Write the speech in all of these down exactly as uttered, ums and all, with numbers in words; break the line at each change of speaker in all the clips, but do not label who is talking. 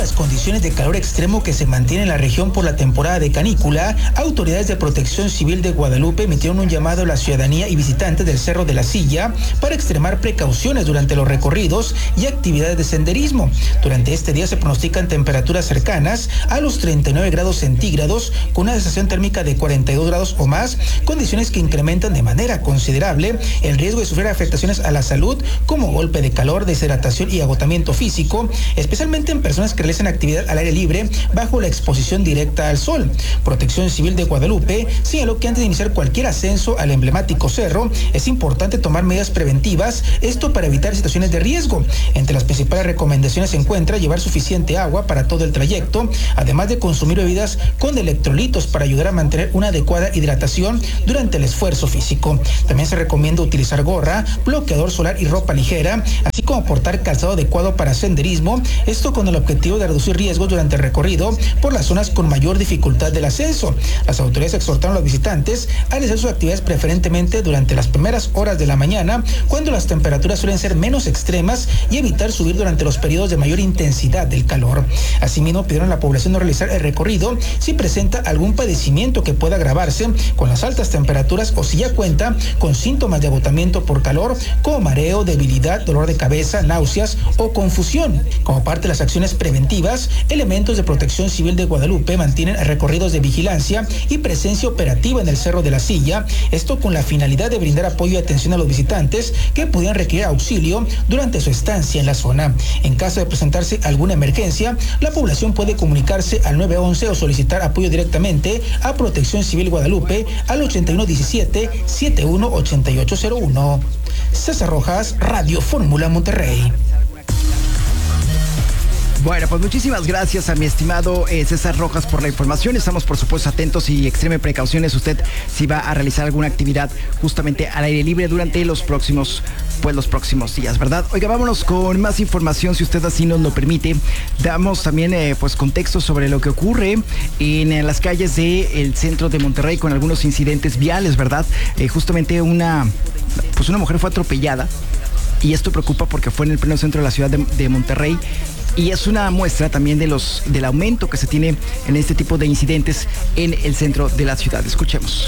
las condiciones de calor extremo que se mantienen en la región por la temporada de canícula, autoridades de Protección Civil de Guadalupe emitieron un llamado a la ciudadanía y visitantes del Cerro de la Silla para extremar precauciones durante los recorridos y actividades de senderismo. Durante este día se pronostican temperaturas cercanas a los treinta y nueve grados centígrados, con una sensación térmica de cuarenta y dos grados o más, condiciones que incrementan de manera considerable el riesgo de sufrir afectaciones a la salud como golpe de calor, deshidratación y agotamiento físico, especialmente en personas que realizan actividad al aire libre bajo la exposición directa al sol. Protección Civil de Guadalupe señaló que antes de iniciar cualquier ascenso al emblemático cerro es importante tomar medidas preventivas, esto para evitar situaciones de riesgo. Entre las principales recomendaciones se encuentra llevar suficiente agua para todo el trayecto, además de consumir bebidas con electrolitos para ayudar a mantener una adecuada hidratación durante el esfuerzo físico. También se recomienda utilizar gorra, bloqueador solar y ropa ligera, así como portar calzado adecuado para senderismo, esto con el objetivo de reducir riesgos durante el recorrido por las zonas con mayor dificultad del ascenso. Las autoridades exhortaron a los visitantes a realizar sus actividades preferentemente durante las primeras horas de la mañana, cuando las temperaturas suelen ser menos extremas, y evitar subir durante los periodos de mayor intensidad del calor. Asimismo, pidieron a la población no realizar el recorrido si presenta algún padecimiento que pueda agravarse con las altas temperaturas o si ya cuenta con síntomas de agotamiento por calor, como mareo, debilidad, dolor de cabeza, náuseas o confusión. Como parte de las acciones preventivas, elementos de Protección Civil de Guadalupe mantienen recorridos de vigilancia y presencia operativa en el Cerro de la Silla, esto con la finalidad de brindar apoyo y atención a los visitantes que pudieran requerir auxilio durante su estancia en la zona. En caso de presentarse alguna emergencia, la población puede comunicarse al nueve once o solicitar apoyo directamente a Protección Civil Guadalupe al ochenta y uno diecisiete, setenta y uno ochenta y ocho cero uno. César Rojas, Radio Fórmula Monterrey.
Bueno, pues muchísimas gracias a mi estimado eh, César Rojas por la información. Estamos por supuesto atentos y extreme precauciones usted si va a realizar alguna actividad justamente al aire libre durante los próximos, pues los próximos días, ¿verdad? Oiga, vámonos con más información, si usted así nos lo permite. Damos también eh, pues contexto sobre lo que ocurre en, en las calles del centro de Monterrey con algunos incidentes viales, ¿verdad? Eh, justamente una, pues una mujer fue atropellada. Y esto preocupa porque fue en el pleno centro de la ciudad de, de Monterrey, y es una muestra también de los del aumento que se tiene en este tipo de incidentes en el centro de la ciudad. Escuchemos.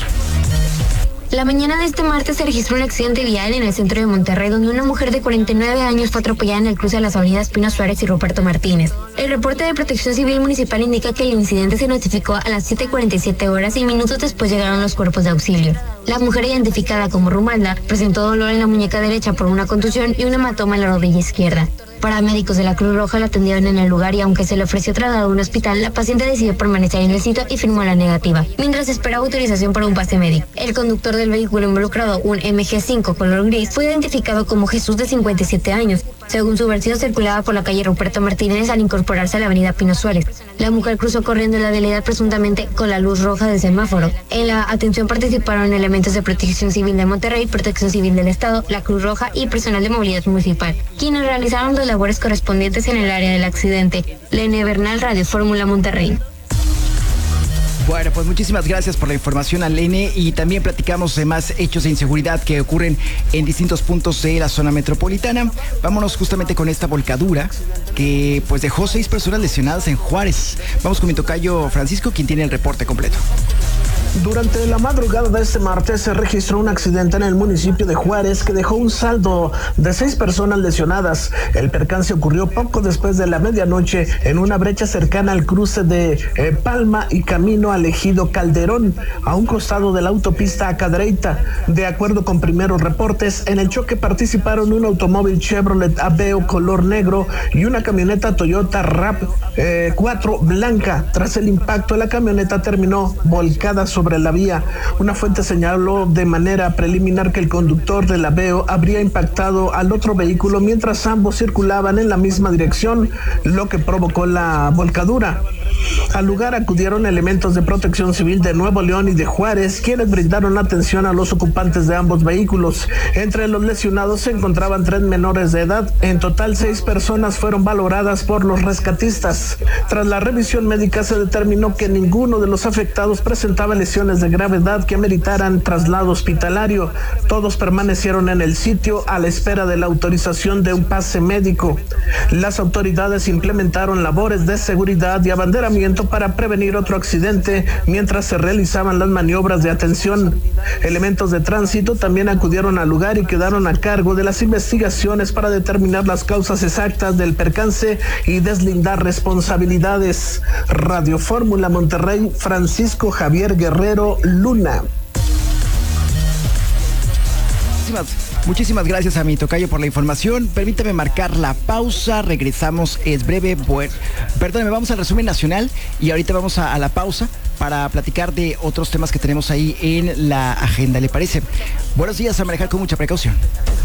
La mañana de este martes se registró un accidente vial en el centro de Monterrey, donde una mujer de cuarenta y nueve años fue atropellada en el cruce de las avenidas Pino Suárez y Ruperto Martínez. El reporte de Protección Civil Municipal indica que el incidente se notificó a las siete cuarenta y siete horas y minutos después llegaron los cuerpos de auxilio. La mujer, identificada como Rumalda, presentó dolor en la muñeca derecha por una contusión y un hematoma en la rodilla izquierda. Paramédicos de la Cruz Roja la atendieron en el lugar y aunque se le ofreció traslado a un hospital, la paciente decidió permanecer en el sitio y firmó la negativa, mientras esperaba autorización para un pase médico. El conductor del vehículo involucrado, un M G cinco color gris, fue identificado como Jesús, de cincuenta y siete años. Según su versión, circulaba por la calle Ruperto Martínez al incorporarse a la avenida Pino Suárez. La mujer cruzó corriendo en la vialidad presuntamente con la luz roja del semáforo. En la atención participaron elementos de Protección Civil de Monterrey, Protección Civil del Estado, la Cruz Roja y personal de movilidad municipal, quienes realizaron las labores correspondientes en el área del accidente. Lene Bernal, Radio Fórmula Monterrey.
Bueno, pues muchísimas gracias por la información, Alene, y también platicamos de más hechos de inseguridad que ocurren en distintos puntos de la zona metropolitana. Vámonos justamente con esta volcadura que pues dejó seis personas lesionadas en Juárez. Vamos con mi tocayo Francisco, quien tiene el reporte completo.
Durante la madrugada de este martes se registró un accidente en el municipio de Juárez que dejó un saldo de seis personas lesionadas. El percance ocurrió poco después de la medianoche en una brecha cercana al cruce de eh, Palma y camino al ejido Calderón, a un costado de la autopista a Cadereyta. De acuerdo con primeros reportes, en el choque participaron un automóvil Chevrolet Aveo color negro y una camioneta Toyota RAV cuatro blanca. Tras el impacto, la camioneta terminó volcada sobre sobre la vía. Una fuente señaló de manera preliminar que el conductor del Aveo habría impactado al otro vehículo mientras ambos circulaban en la misma dirección, lo que provocó la volcadura. Al lugar acudieron elementos de Protección Civil de Nuevo León y de Juárez, quienes brindaron atención a los ocupantes de ambos vehículos. Entre los lesionados se encontraban tres menores de edad. En total, seis personas fueron valoradas por los rescatistas. Tras la revisión médica se determinó que ninguno de los afectados presentaba lesiones lesiones de gravedad que ameritaran traslado hospitalario. Todos permanecieron en el sitio a la espera de la autorización de un pase médico. Las autoridades implementaron labores de seguridad y abanderamiento para prevenir otro accidente mientras se realizaban las maniobras de atención. Elementos de tránsito también acudieron al lugar y quedaron a cargo de las investigaciones para determinar las causas exactas del percance y deslindar responsabilidades. Radio Fórmula Monterrey, Francisco Javier Guerrero Luna.
Muchísimas, muchísimas gracias a mi tocayo por la información. Permítame marcar la pausa. Regresamos, es breve. Bueno, perdóneme, vamos al resumen nacional y ahorita vamos a, a la pausa para platicar de otros temas que tenemos ahí en la agenda. ¿Le parece? Buenos días, a manejar con mucha precaución.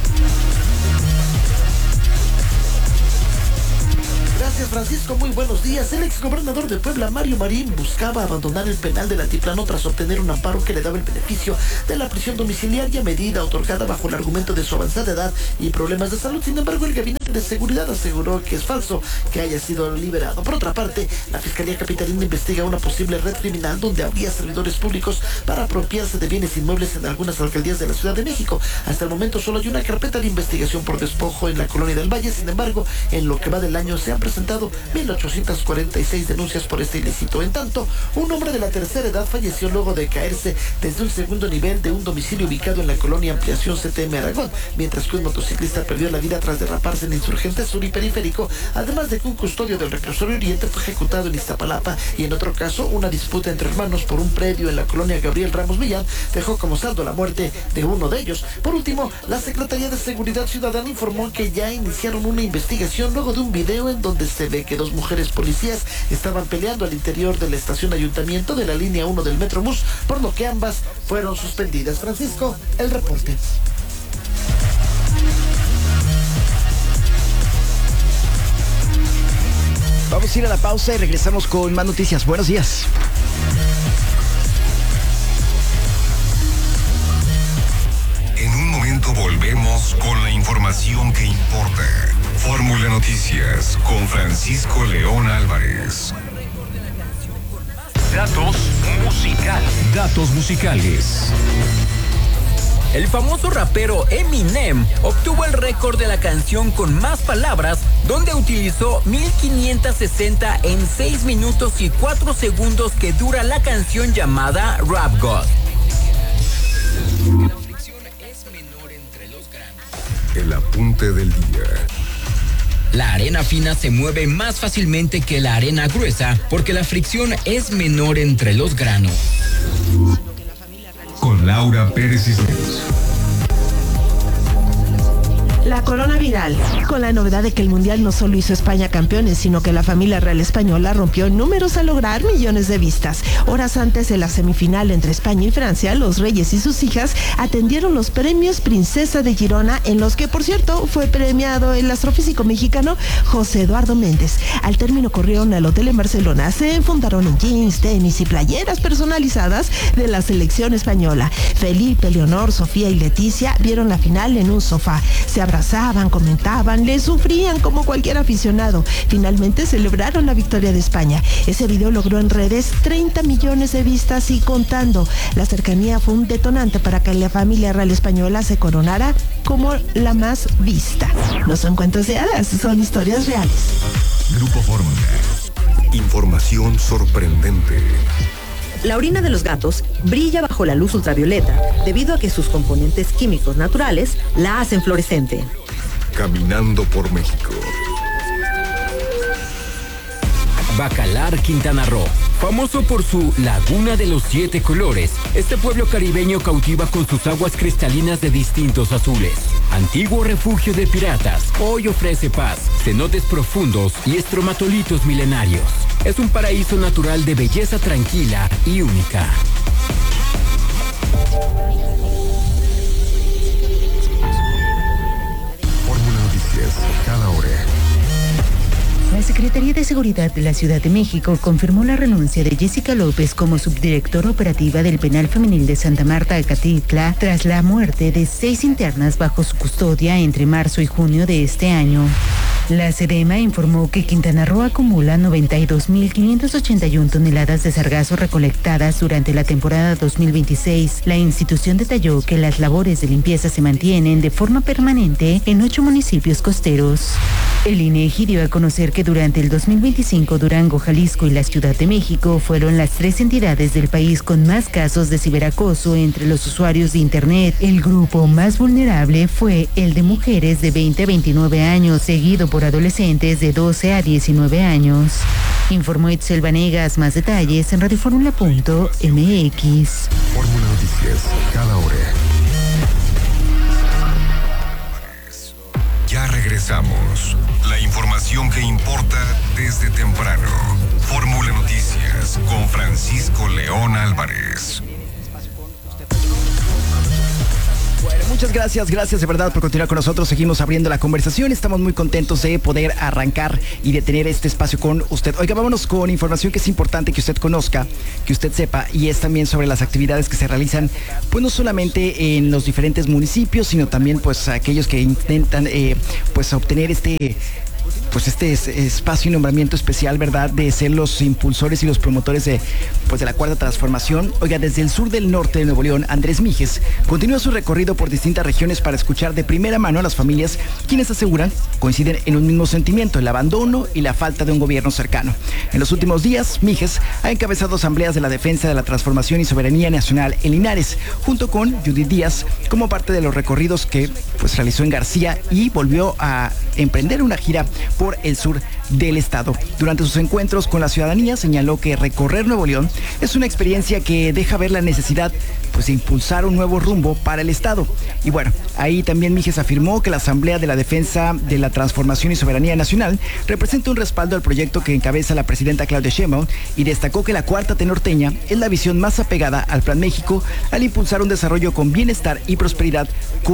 Gracias, Francisco, muy buenos días. El exgobernador de Puebla, Mario Marín, buscaba abandonar el penal del Altiplano tras obtener un amparo que le daba el beneficio de la prisión domiciliaria, medida otorgada bajo el argumento de su avanzada edad y problemas de salud. Sin embargo, el Gabinete de Seguridad aseguró que es falso que haya sido liberado. Por otra parte, la Fiscalía Capitalina investiga una posible red criminal donde habría servidores públicos para apropiarse de bienes inmuebles en algunas alcaldías de la Ciudad de México. Hasta el momento solo hay una carpeta de investigación por despojo en la Colonia del Valle. Sin embargo, en lo que va del año se han presentado mil ochocientas cuarenta y seis denuncias por este ilícito. En tanto, un hombre de la tercera edad falleció luego de caerse desde un segundo nivel de un domicilio ubicado en la colonia Ampliación C T M Aragón, mientras que un motociclista perdió la vida tras derraparse en Insurgente Sur y Periférico, además de que un custodio del Reclusorio Oriente fue ejecutado en Iztapalapa, y en otro caso, una disputa entre hermanos por un predio en la colonia Gabriel Ramos Millán dejó como saldo la muerte de uno de ellos. Por último, la Secretaría de Seguridad Ciudadana informó que ya iniciaron una investigación luego de un video en donde se ve que dos mujeres policías estaban peleando al interior de la estación Ayuntamiento de la línea uno del Metrobús, por lo que ambas fueron suspendidas. Francisco, el reporte.
Vamos a ir a la pausa y regresamos con más noticias. Buenos días.
En un momento volvemos con la información que importa. Fórmula Noticias con Francisco León Álvarez.
Datos musicales. Datos musicales. El famoso rapero Eminem obtuvo el récord de la canción con más palabras, donde utilizó mil quinientas sesenta en seis minutos y cuatro segundos que dura la canción llamada Rap God. La fricción es menor entre los granos.
El apunte del día.
La arena fina se mueve más fácilmente que la arena gruesa porque la fricción es menor entre los granos.
Con Laura Pérez Cisneros.
La corona viral, con la novedad de que el Mundial no solo hizo España campeones, sino que la familia real española rompió números al lograr millones de vistas. Horas antes de la semifinal entre España y Francia, los reyes y sus hijas atendieron los premios Princesa de Girona, en los que, por cierto, fue premiado el astrofísico mexicano José Eduardo Méndez. Al término corrieron al hotel en Barcelona, se enfundaron en jeans, tenis y playeras personalizadas de la selección española. Felipe, Leonor, Sofía y Leticia vieron la final en un sofá. Se abrazaban, comentaban, le sufrían como cualquier aficionado. Finalmente celebraron la victoria de España. Ese video logró en redes treinta millones de vistas y contando. La cercanía fue un detonante para que la familia real española se coronara como la más vista. No son cuentos de hadas, son historias reales.
Grupo Fórmula. Información sorprendente.
La orina de los gatos brilla bajo la luz ultravioleta debido a que sus componentes químicos naturales la hacen fluorescente.
Caminando por México.
Bacalar, Quintana Roo. Famoso por su Laguna de los Siete Colores, este pueblo caribeño cautiva con sus aguas cristalinas de distintos azules. Antiguo refugio de piratas, hoy ofrece paz, cenotes profundos y estromatolitos milenarios. Es un paraíso natural de belleza tranquila y única.
Fórmula Noticias, cada hora.
La Secretaría de Seguridad de la Ciudad de México confirmó la renuncia de Jessica López como subdirectora operativa del Penal Femenil de Santa Marta, Acatitla, tras la muerte de seis internas bajo su custodia entre marzo y junio de este año. La SEDEMA informó que Quintana Roo acumula noventa y dos mil quinientas ochenta y una toneladas de sargazo recolectadas durante la temporada dos mil veintiséis. La institución detalló que las labores de limpieza se mantienen de forma permanente en ocho municipios costeros. El INEGI dio a conocer que durante el dos mil veinticinco Durango, Jalisco y la Ciudad de México fueron las tres entidades del país con más casos de ciberacoso entre los usuarios de Internet. El grupo más vulnerable fue el de mujeres de veinte a veintinueve años, seguido por adolescentes de doce a diecinueve años. Informó Itzel Vanegas. Más detalles en radioformula punto m x.
Fórmula Noticias, cada hora. Ya regresamos. La información que importa desde temprano. Fórmula Noticias con Francisco León Álvarez.
Bueno, muchas gracias, gracias de verdad por continuar con nosotros. Seguimos abriendo la conversación. Estamos muy contentos de poder arrancar y de tener este espacio con usted. Oiga, vámonos con información que es importante que usted conozca, que usted sepa, y es también sobre las actividades que se realizan, pues no solamente en los diferentes municipios, sino también pues aquellos que intentan eh, pues obtener este... pues este es espacio y nombramiento especial, ¿verdad?, de ser los impulsores y los promotores de, pues de la cuarta transformación. Oiga, desde el sur del norte de Nuevo León, Andrés Mijes continúa su recorrido por distintas regiones para escuchar de primera mano a las familias, quienes aseguran coinciden en un mismo sentimiento, el abandono y la falta de un gobierno cercano. En los últimos días, Mijes ha encabezado asambleas de la defensa de la transformación y soberanía nacional en Linares, junto con Judith Díaz, como parte de los recorridos que pues realizó en García, y volvió a emprender una gira por el sur del estado. Durante sus encuentros con la ciudadanía señaló que recorrer Nuevo León es una experiencia que deja ver la necesidad pues de impulsar un nuevo rumbo para el estado. Y bueno, ahí también Mijes afirmó que la Asamblea de la Defensa de la Transformación y Soberanía Nacional representa un respaldo al proyecto que encabeza la presidenta Claudia Sheinbaum, y destacó que la Cuarta T Norteña es la visión más apegada al Plan México al impulsar un desarrollo con bienestar y prosperidad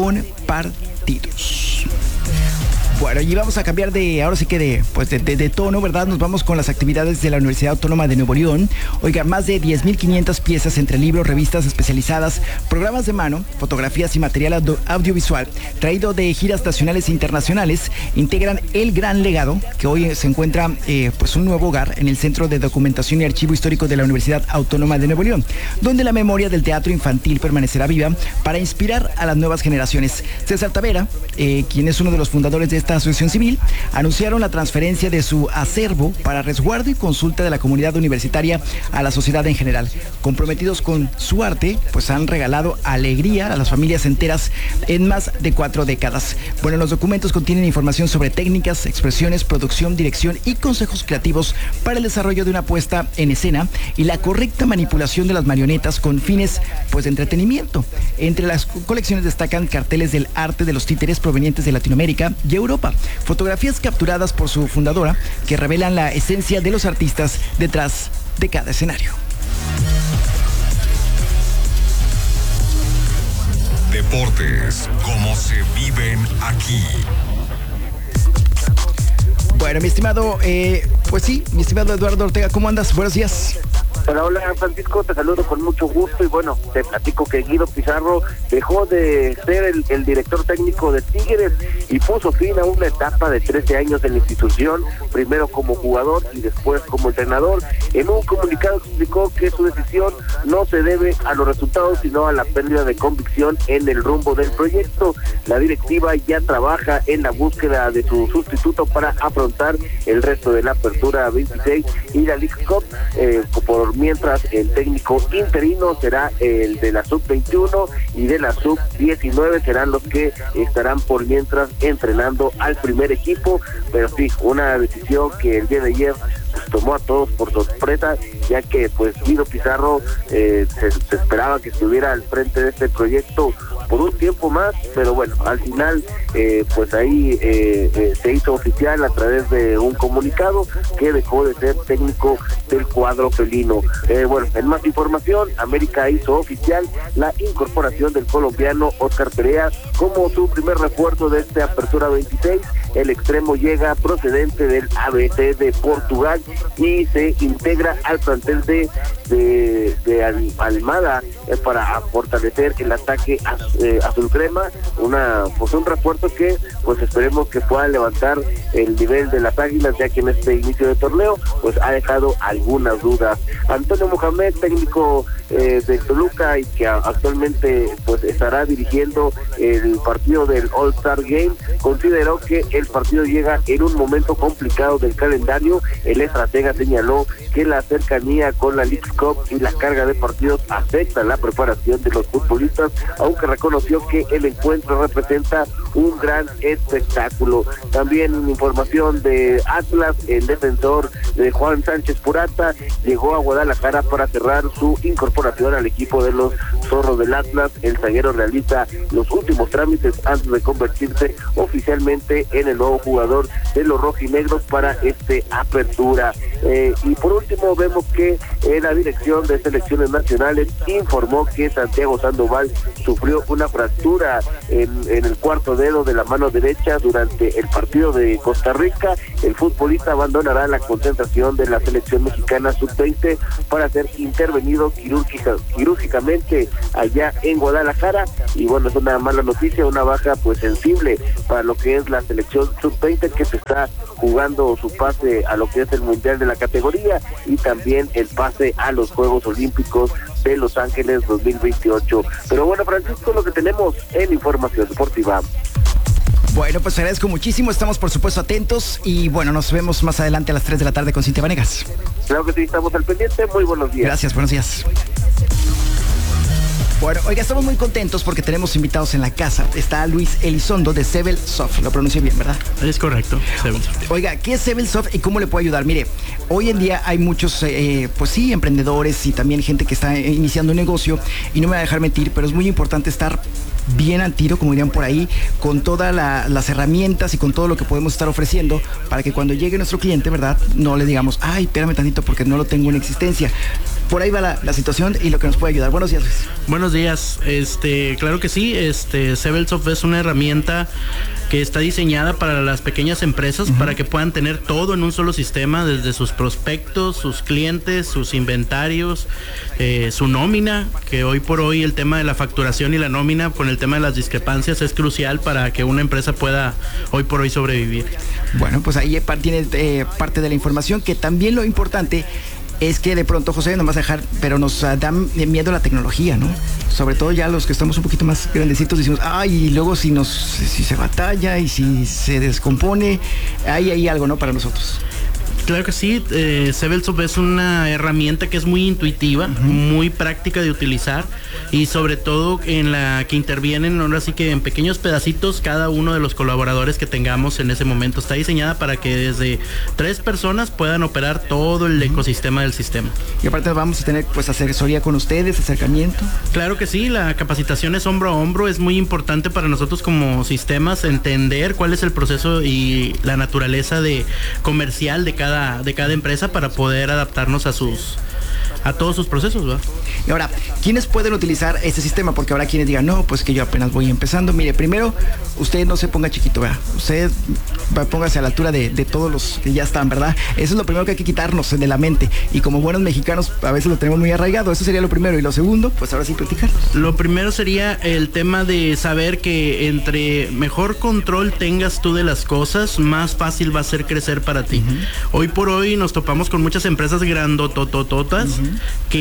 compartidos. Bueno, y vamos a cambiar de, ahora sí que de, pues de, de, de tono, ¿verdad? Nos vamos con las actividades de la Universidad Autónoma de Nuevo León. Oiga, más de diez mil quinientas piezas entre libros, revistas especializadas, programas de mano, fotografías y material audio, audiovisual, traído de giras nacionales e internacionales, integran el gran legado que hoy se encuentra, eh, pues un nuevo hogar en el Centro de Documentación y Archivo Histórico de la Universidad Autónoma de Nuevo León, donde la memoria del teatro infantil permanecerá viva para inspirar a las nuevas generaciones. César Tavera, eh, quien es uno de los fundadores de esta asociación civil, anunciaron la transferencia de su acervo para resguardo y consulta de la comunidad universitaria a la sociedad en general. Comprometidos con su arte, pues han regalado alegría a las familias enteras en más de cuatro décadas. Bueno, los documentos contienen información sobre técnicas, expresiones, producción, dirección y consejos creativos para el desarrollo de una puesta en escena y la correcta manipulación de las marionetas con fines pues de entretenimiento. Entre las colecciones destacan carteles del arte de los títeres provenientes de Latinoamérica y Europa, fotografías capturadas por su fundadora que revelan la esencia de los artistas detrás de cada escenario.
Deportes, como se viven aquí.
Bueno, mi estimado, eh, pues sí, mi estimado Eduardo Ortega, ¿cómo andas? Buenos días.
Hola, hola Francisco, te saludo con mucho gusto y bueno, te platico que Guido Pizarro dejó de ser el, el director técnico de Tigres y puso fin a una etapa de trece años en la institución, primero como jugador y después como entrenador. En un comunicado explicó que su decisión no se debe a los resultados, sino a la pérdida de convicción en el rumbo del proyecto. La directiva ya trabaja en la búsqueda de su sustituto para afrontar el resto de la Apertura veintiséis y la League Cup, eh, por mientras el técnico interino será el de la sub veintiuno y de la sub diecinueve, serán los que estarán por mientras entrenando al primer equipo. Pero sí, una decisión que el día de ayer pues, tomó a todos por sorpresa, ya que pues Guido Pizarro eh, se, se esperaba que estuviera al frente de este proyecto por un tiempo más, pero bueno, al final eh, pues ahí eh, eh, se hizo oficial a través de un comunicado que dejó de ser técnico del cuadro felino. Eh, bueno, en más información, América hizo oficial la incorporación del colombiano Oscar Perea como su primer refuerzo de esta Apertura veintiséis. El extremo llega procedente del A B C de Portugal y se integra al plantel de, de, de Almada eh, para fortalecer el ataque a sus eh, azul crema, una pues un refuerzo que pues esperemos que pueda levantar el nivel de las Águilas, ya que en este inicio de torneo pues ha dejado algunas dudas. Antonio Mohamed, técnico eh, de Toluca y que a, actualmente pues estará dirigiendo el partido del All-Star Game, consideró que el partido llega en un momento complicado del calendario. El estratega señaló que la cercanía con la Leagues Cup y la carga de partidos afecta la preparación de los futbolistas, aunque reconoció que el encuentro representa un gran espectáculo. También información de Atlas, el defensor de Juan Sánchez Purata llegó a Guadalajara para cerrar su incorporación al equipo de los Zorros del Atlas. El zaguero realiza los últimos trámites antes de convertirse oficialmente en el nuevo jugador de los rojinegros para este apertura. Eh, y por último vemos que eh, la dirección de selecciones nacionales informó que Santiago Sandoval sufrió una fractura en, en el cuarto dedo de la mano derecha durante el partido de Costa Rica. El futbolista abandonará la concentración de la selección mexicana sub veinte para ser intervenido quirúrgica, quirúrgicamente allá en Guadalajara. Y bueno, es una mala noticia, una baja pues sensible para lo que es la selección sub veinte, que se está jugando su pase a lo que es el mundial de la categoría y también el pase a los Juegos Olímpicos de Los Ángeles dos mil veintiocho. Pero bueno, Francisco, lo que tenemos en Información Deportiva.
Bueno, pues agradezco muchísimo, estamos por supuesto atentos y bueno, nos vemos más adelante a las tres de la tarde con Cintia Vanegas.
Claro que sí, estamos al pendiente, muy buenos días.
Gracias, buenos días. Bueno, oiga, estamos muy contentos porque tenemos invitados en la casa. Está Luis Elizondo de Sebelsoft, lo pronuncié bien, ¿verdad?
Es correcto, Sebelsoft.
Oiga, ¿qué es Sebelsoft y cómo le puedo ayudar? Mire, hoy en día hay muchos, eh, pues sí, emprendedores y también gente que está iniciando un negocio y no me va a dejar mentir, pero es muy importante estar bien al tiro, como dirían por ahí, con todas la, las herramientas y con todo lo que podemos estar ofreciendo para que cuando llegue nuestro cliente, ¿verdad? No le digamos, ay, espérame tantito porque no lo tengo en existencia. Por ahí va la, la situación y lo que nos puede ayudar. Buenos días, Luis.
Buenos días. Este, claro que sí, este, Sebelsoft es una herramienta que está diseñada para las pequeñas empresas, uh-huh, para que puedan tener todo en un solo sistema, desde sus prospectos, sus clientes, sus inventarios, eh, su nómina, que hoy por hoy el tema de la facturación y la nómina con el tema de las discrepancias es crucial para que una empresa pueda hoy por hoy sobrevivir.
Bueno, pues ahí tiene eh, parte de la información, que también lo importante es que de pronto, José, nos vas a dejar, pero nos uh, da miedo la tecnología, ¿no? Sobre todo ya los que estamos un poquito más grandecitos decimos, ay, y luego si nos, si se batalla y si se descompone, hay ahí algo, ¿no? Para nosotros.
Claro que sí, eh, Sebelsoft es una herramienta que es muy intuitiva, uh-huh, muy práctica de utilizar y sobre todo en la que intervienen ahora sí que en pequeños pedacitos cada uno de los colaboradores que tengamos en ese momento. Está diseñada para que desde tres personas puedan operar todo el uh-huh ecosistema del sistema.
Y aparte vamos a tener pues asesoría con ustedes, acercamiento.
Claro que sí, la capacitación es hombro a hombro, es muy importante para nosotros como sistemas entender cuál es el proceso y la naturaleza de comercial de cada de cada empresa para poder adaptarnos a sus a todos sus procesos, ¿verdad?
Y ahora, ¿quiénes pueden utilizar este sistema? Porque ahora quienes digan, no, pues que yo apenas voy empezando. Mire, primero, usted no se ponga chiquito, ¿verdad? Usted póngase a la altura de, de todos los que ya están, ¿verdad? Eso es lo primero que hay que quitarnos de la mente. Y como buenos mexicanos, a veces lo tenemos muy arraigado. Eso sería lo primero. Y lo segundo, pues ahora sí platicarnos.
Lo primero sería el tema de saber que entre mejor control tengas tú de las cosas, más fácil va a ser crecer para ti. Uh-huh. Hoy por hoy nos topamos con muchas empresas grandototototas, uh-huh,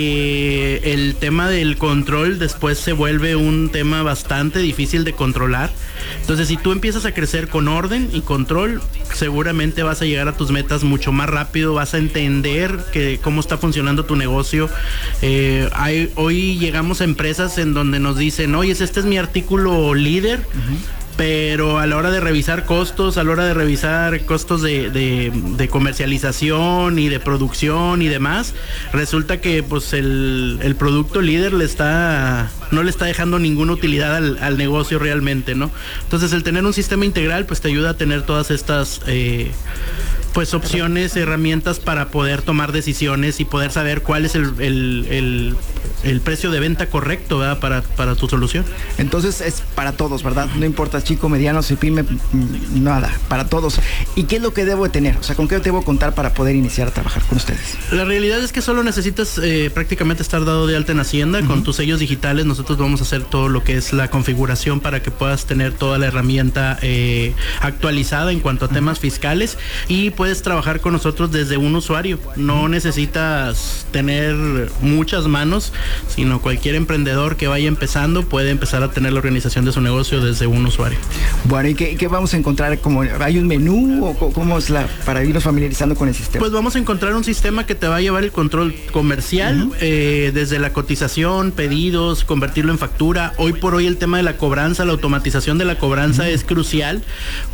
que el tema del control después se vuelve un tema bastante difícil de controlar. Entonces, si tú empiezas a crecer con orden y control, seguramente vas a llegar a tus metas mucho más rápido, vas a entender que cómo está funcionando tu negocio. Eh, hay, hoy llegamos a empresas en donde nos dicen, oye, este es mi artículo líder, uh-huh, pero a la hora de revisar costos, a la hora de revisar costos de, de, de comercialización y de producción y demás, resulta que pues el, el producto líder le está no le está dejando ninguna utilidad al, al negocio realmente, ¿no? Entonces el tener un sistema integral pues te ayuda a tener todas estas eh, pues opciones, herramientas para poder tomar decisiones y poder saber cuál es el, el, el el precio de venta correcto, ¿verdad? Para, para tu solución.
Entonces es para todos, ¿verdad? No importa chico, mediano, si pyme, nada, para todos. ¿Y qué es lo que debo de tener? O sea, ¿con qué debo contar para poder iniciar a trabajar con ustedes?
La realidad es que solo necesitas eh, prácticamente estar dado de alta en Hacienda. Uh-huh. Con tus sellos digitales nosotros vamos a hacer todo lo que es la configuración para que puedas tener toda la herramienta eh, actualizada en cuanto a uh-huh. temas fiscales, y puedes trabajar con nosotros desde un usuario. No necesitas tener muchas manos, sino cualquier emprendedor que vaya empezando puede empezar a tener la organización de su negocio desde un usuario.
Bueno, ¿y qué, qué vamos a encontrar? ¿Como hay un menú o cómo es la para irnos familiarizando con el sistema?
Pues vamos a encontrar un sistema que te va a llevar el control comercial, uh-huh. eh, desde la cotización, pedidos, convertirlo en factura. Hoy por hoy el tema de la cobranza, la automatización de la cobranza uh-huh. es crucial,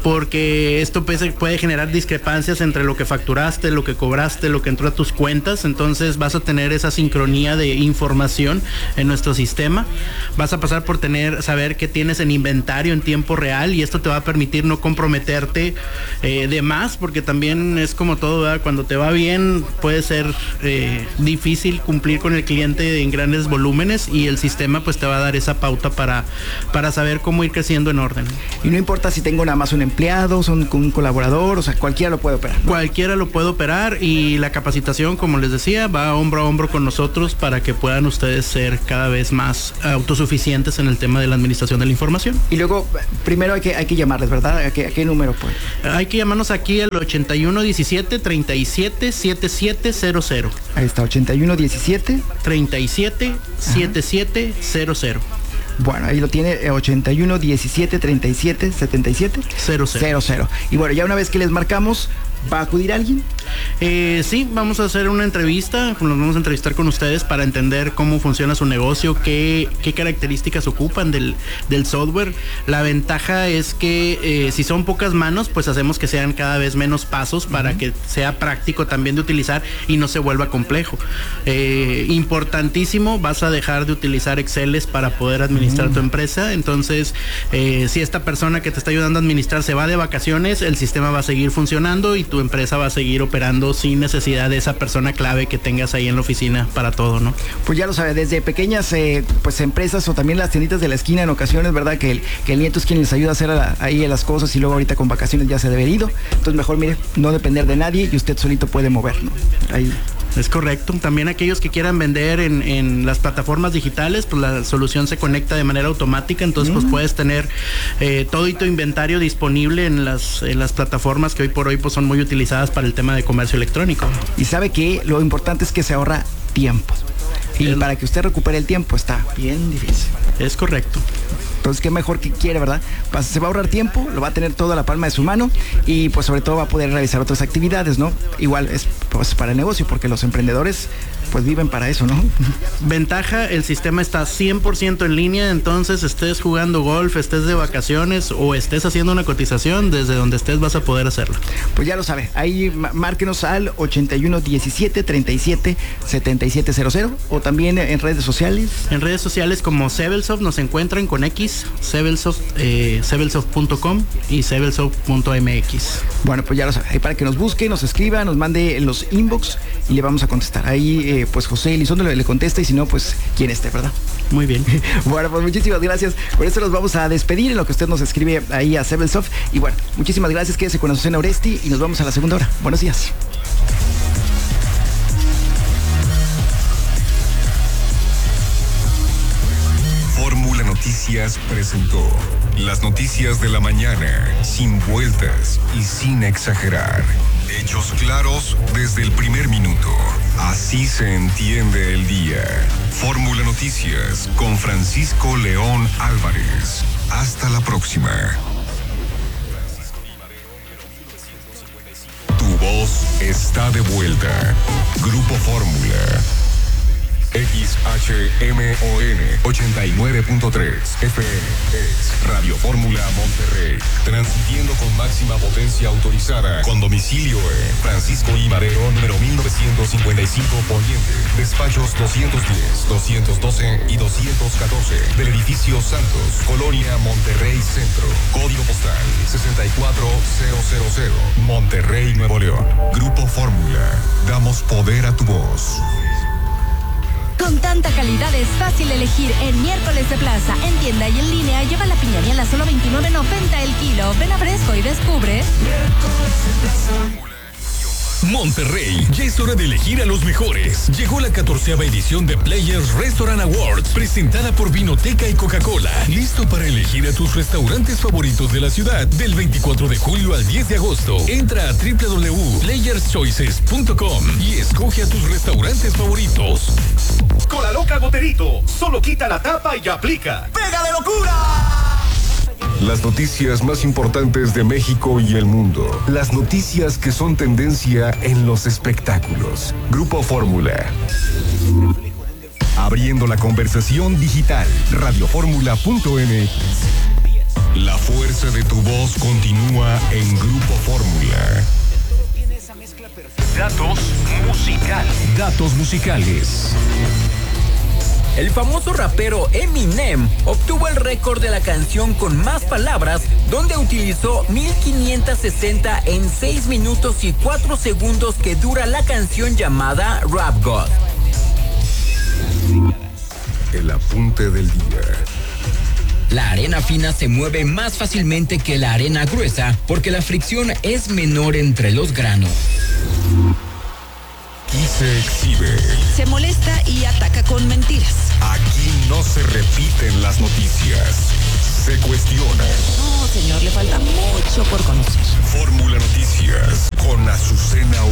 porque esto puede, puede generar discrepancias entre lo que facturaste, lo que cobraste, lo que entró a tus cuentas. Entonces vas a tener esa sincronía de información en nuestro sistema. Vas a pasar por tener, saber qué tienes en inventario en tiempo real, y esto te va a permitir no comprometerte eh, de más, porque también es como todo, ¿verdad? Cuando te va bien puede ser eh, difícil cumplir con el cliente en grandes volúmenes, y el sistema pues te va a dar esa pauta para, para saber cómo ir creciendo en orden.
Y no importa si tengo nada más un empleado, son un colaborador, o sea, cualquiera lo puede operar, ¿no?
Cualquiera lo puede operar, y la capacitación, como les decía, va hombro a hombro con nosotros para que puedan ustedes ser cada vez más autosuficientes en el tema de la administración de la información.
Y luego, primero hay que, hay que llamarles, ¿verdad? ¿A qué, a qué número pues?
Hay que llamarnos aquí al ochenta y uno diecisiete treinta y siete setenta y siete cero cero.
Ahí está, ochenta y uno diecisiete
treinta y siete setenta y siete cero cero.
Bueno, ahí lo tiene, ochenta y uno diecisiete treinta y siete setenta y siete cero cero. Y bueno, ya una vez que les marcamos, ¿va a acudir alguien?
Eh, sí, vamos a hacer una entrevista, nos vamos a entrevistar con ustedes para entender cómo funciona su negocio, qué, qué características ocupan del, del software. La ventaja es que eh, si son pocas manos, pues hacemos que sean cada vez menos pasos para uh-huh. que sea práctico también de utilizar y no se vuelva complejo. Eh, importantísimo, vas a dejar de utilizar Exceles para poder administrar uh-huh. tu empresa. Entonces, eh, si esta persona que te está ayudando a administrar se va de vacaciones, el sistema va a seguir funcionando y tu empresa va a seguir operando sin necesidad de esa persona clave que tengas ahí en la oficina para todo, ¿no?
Pues ya lo sabe, desde pequeñas eh, pues empresas o también las tienditas de la esquina en ocasiones, ¿verdad? Que el, que el nieto es quien les ayuda a hacer a la, ahí las cosas, y luego ahorita con vacaciones ya se debe haber ido. Entonces mejor, mire, no depender de nadie y usted solito puede mover, ¿no? Ahí.
Es correcto. También aquellos que quieran vender en, en las plataformas digitales, pues la solución se conecta de manera automática, entonces mm. pues puedes tener eh, todo y tu inventario disponible en las, en las plataformas que hoy por hoy pues son muy utilizadas para el tema de comercio electrónico.
Y sabe que lo importante es que se ahorra tiempo. Y el... para que usted recupere el tiempo está bien difícil.
Es correcto.
Entonces, qué mejor que quiere, ¿verdad? Se va a ahorrar tiempo, lo va a tener todo a la palma de su mano, y pues sobre todo va a poder realizar otras actividades, ¿no? Igual es pues para el negocio, porque los emprendedores pues viven para eso, ¿no?
Ventaja, el sistema está cien por ciento en línea, entonces estés jugando golf, estés de vacaciones o estés haciendo una cotización, desde donde estés vas a poder hacerlo.
Pues ya lo sabe, ahí márquenos al ochenta y uno diecisiete treinta y siete setenta y siete cero cero, o también en redes sociales.
En redes sociales como Sebelsoft nos encuentran con X, Sebelsoft, eh, sebelsoft punto com y sebelsoft punto m x.
Bueno, pues ya lo sabe, ahí para que nos busque, nos escriba, nos mande los inbox y le vamos a contestar. Ahí eh, pues José Elizondo le, le contesta, y si no, pues quien esté, ¿verdad?
Muy bien.
Bueno, pues muchísimas gracias. Por eso nos vamos a despedir en lo que usted nos escribe ahí a Sebelsoft. Y bueno, muchísimas gracias. Quédese con Azucena Oresti y nos vamos a la segunda hora. Buenos días.
Fórmula Noticias presentó las noticias de la mañana, sin vueltas y sin exagerar. Hechos claros desde el primer minuto. Así se entiende el día. Fórmula Noticias con Francisco León Álvarez. Hasta la próxima. Tu voz está de vuelta. Grupo Fórmula. X H M O N ochenta y nueve punto tres F M es Radio Fórmula Monterrey, transmitiendo con máxima potencia autorizada, con domicilio en Francisco I. Madero, número mil novecientos cincuenta y cinco Poniente, despachos doscientos diez, doscientos doce y doscientos catorce, del edificio Santos, Colonia Monterrey Centro, código postal sesenta y cuatro mil, Monterrey, Nuevo León. Grupo Fórmula, damos poder a tu voz.
Con tanta calidad es fácil elegir en Miércoles de Plaza, en tienda y en línea. Lleva la piñañela a solo veintinueve noventa el kilo. Ven a Fresco y descubre.
Monterrey, ya es hora de elegir a los mejores. Llegó la catorceava edición de Players Restaurant Awards, presentada por Vinoteca y Coca-Cola. Listo para elegir a tus restaurantes favoritos de la ciudad del veinticuatro de julio al diez de agosto. Entra a doble u doble u doble u punto players choices punto com y escoge a tus restaurantes favoritos.
Cola Loca Goterito, solo quita la tapa y aplica. ¡Pega de locura!
Las noticias más importantes de México y el mundo. Las noticias que son tendencia en los espectáculos. Grupo Fórmula. Abriendo la conversación digital. radio fórmula punto m x. La fuerza de tu voz continúa en Grupo Fórmula.
Datos musicales. Datos musicales.
El famoso rapero Eminem obtuvo el récord de la canción con más palabras, donde utilizó mil quinientas sesenta en seis minutos y cuatro segundos que dura la canción llamada Rap God.
El apunte del día.
La arena fina se mueve más fácilmente que la arena gruesa porque la fricción es menor entre los granos.
Aquí se exhibe.
Se molesta y ataca con mentiras.
Aquí no se repiten las noticias. Se cuestiona.
No, señor, le falta mucho por conocer.
Fórmula Noticias con Azucena